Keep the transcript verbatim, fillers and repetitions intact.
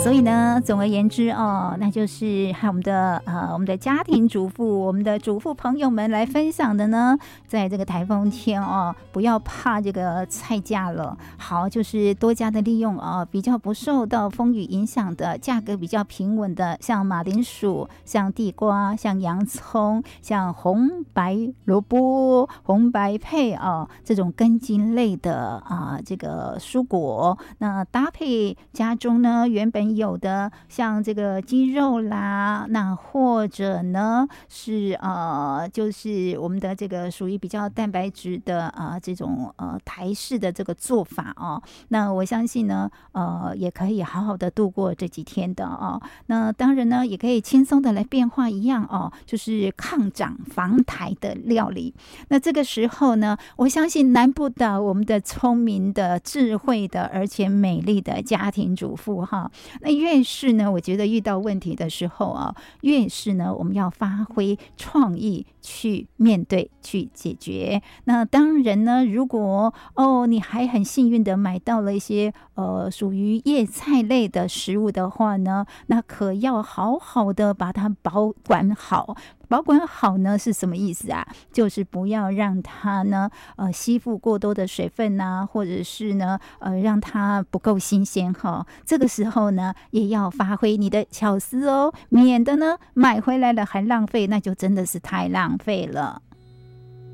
所以呢，总而言之哦，那就是和我们的呃我们的家庭主妇、我们的主妇朋友们来分享的呢，在这个台风天哦，不要怕这个菜价了，好，就是多加的利用哦，比较不受到风雨影响的，价格比较平稳的，像马铃薯、像地瓜、像洋葱、像红白萝卜、红白配哦，这种根茎类的啊、呃，这个蔬果，那搭配家中呢原本有的像这个鸡肉啦，那或者呢是呃就是我们的这个属于比较蛋白质的呃这种呃台式的这个做法哦，那我相信呢呃也可以好好的度过这几天的哦。那当然呢也可以轻松的来变化一样哦，就是抗长防台的料理。那这个时候呢，我相信难不倒我们的聪明的智慧的而且美丽的家庭主妇哈。那越是呢，我觉得遇到问题的时候啊，越是呢，我们要发挥创意去面对、去解决。那当然呢，如果哦，你还很幸运的买到了一些呃属于叶菜类的食物的话呢，那可要好好的把它保管好。保管好呢是什么意思啊？就是不要让它呢呃吸附过多的水分啊，或者是呢呃让它不够新鲜哈。这个时候呢也要发挥你的巧思哦，免得呢买回来了还浪费，那就真的是太浪费了。